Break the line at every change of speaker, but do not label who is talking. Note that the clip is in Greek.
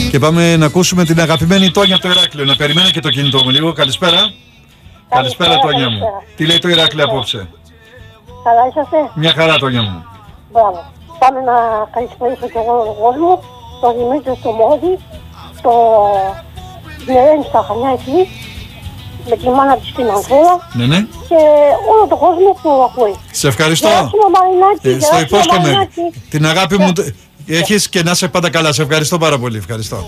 Και πάμε να ακούσουμε την αγαπημένη Τόνια από το Ηράκλειο. Να περιμένω και το κινητό μου λίγο. Καλησπέρα. Καλησπέρα, Τόνια μου. Τι λέει το Ηράκλειο απόψε?
Καλά είσαστε?
Μια χαρά, Τόνια μου.
Μπράβο. Πάμε να καλησπέρισω και εγώ τον κόσμο, τον Δημήτρη στο Μόδι, την Ελένη στα Χανιά εκεί, με τη μάνα της στην Ανθέλα,
Ναι.
και όλο τον κόσμο που ακούει.
Σε ευχαριστώ.
Γεράσιμο Μαρινάκη,
Στο υπόσχομαι. Την αγάπη μου έχεις και να είσαι πάντα καλά. Σε ευχαριστώ πάρα πολύ. Ευχαριστώ.